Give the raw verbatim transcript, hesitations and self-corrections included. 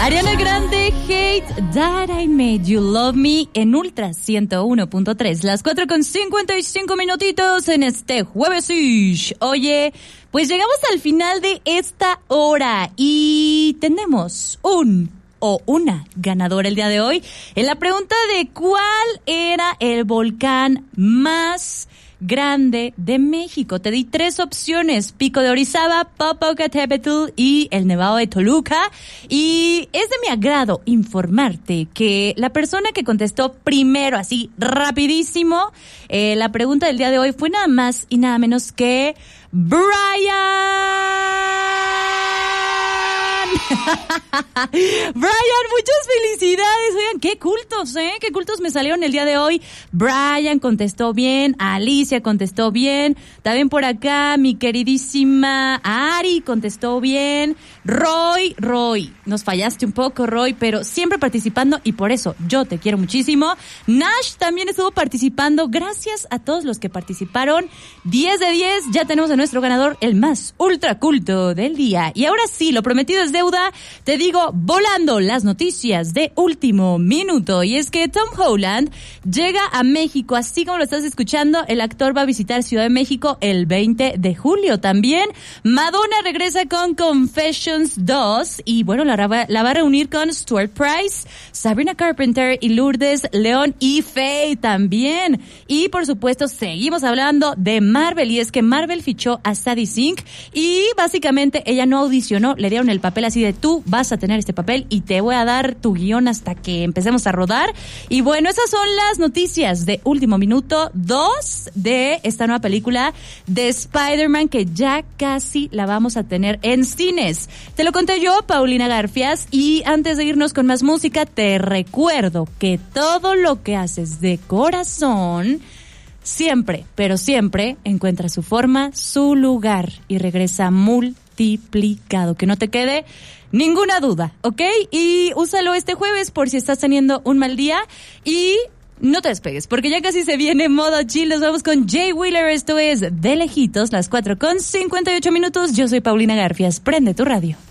Ariana Grande, Hate That I Made You Love Me en Ultra ciento uno punto tres. Las cuatro con cincuenta y cinco minutitos en este jueves. Oye, pues llegamos al final de esta hora y tenemos un o una ganadora el día de hoy en la pregunta de cuál era el volcán más grande de México. Te di tres opciones: Pico de Orizaba, Popocatépetl y el Nevado de Toluca. Y es de mi agrado informarte que la persona que contestó primero, así rapidísimo, eh, la pregunta del día de hoy fue nada más y nada menos que Brian. Brian, muchas felicidades. Oigan, qué cultos, ¿eh? Qué cultos me salieron el día de hoy. Brian contestó bien, Alicia contestó bien, también por acá mi queridísima Ari contestó bien, Roy, Roy, nos fallaste un poco, Roy, pero siempre participando y por eso yo te quiero muchísimo. Nash también estuvo participando. Gracias a todos los que participaron. diez de diez, ya tenemos a nuestro ganador, el más ultra culto del día. Y ahora sí, lo prometido es deuda. Te digo, volando las noticias de último minuto. Y es que Tom Holland llega a México, así como lo estás escuchando. El actor va a visitar Ciudad de México el veinte de julio. También Madonna regresa con Confessions dos. Y bueno, la, la va a reunir con Stuart Price, Sabrina Carpenter y Lourdes León y Faye también. Y por supuesto, seguimos hablando de Marvel. Y es que Marvel fichó a Sadie Sink. Y básicamente ella no audicionó, le dieron el papel así de: tú vas a tener este papel y te voy a dar tu guión hasta que empecemos a rodar. Y bueno, esas son las noticias de último minuto dos de esta nueva película de Spider-Man, que ya casi la vamos a tener en cines. Te lo conté yo, Paulina Garfias, y antes de irnos con más música, te recuerdo que todo lo que haces de corazón siempre, pero siempre encuentra su forma, su lugar y regresa multiplicado. Que no te quede ninguna duda, ¿ok? Y úsalo este jueves por si estás teniendo un mal día y no te despegues, porque ya casi se viene modo chill. Nos vamos con Jay Wheeler. Esto es De Lejitos, las cuatro con cincuenta y ocho minutos. Yo soy Paulina Garfias. Prende tu radio.